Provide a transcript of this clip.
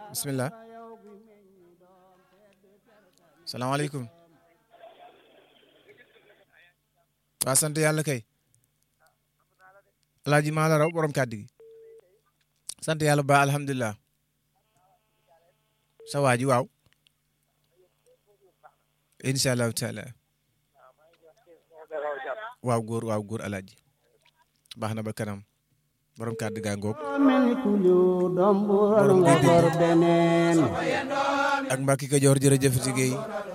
bismillah salaamaaleykum waa sant yàlla kay alaaji maa la raw borom kàddu gi sant yàlla ba alhamdulilah sa waa ji waaw incha allahu taala waaw góor alaaji baax na ba kanam borom kàddu gaa ngoog borom ak Mbacke Kajoor jërëjëf ci Guèye